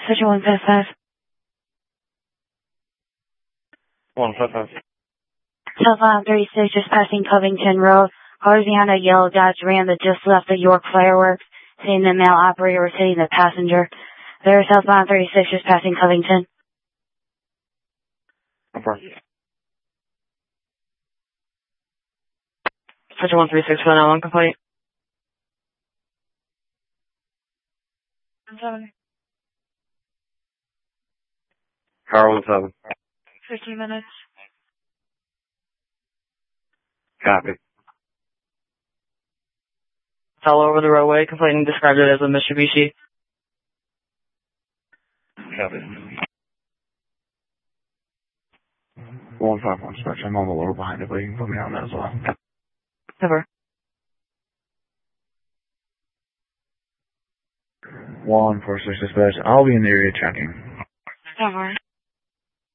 Switcher 155. 155. Telephone 36, just passing Covington Road. Cars behind a yellow Dodge Ram that just left the York Fireworks, seeing the male operator was hitting the passenger. There, southbound 36, just passing Covington. Switcher 136 for the 911 complaint. 17. Car 17. 15 minutes. Copy. Fell over the roadway, complaining described it as a Mitsubishi. Copy. 151 Spectrum, I'm on the lower behind it, but you can put me on that as well. Cover. 146 dispatch, I'll be in the area checking. Cover.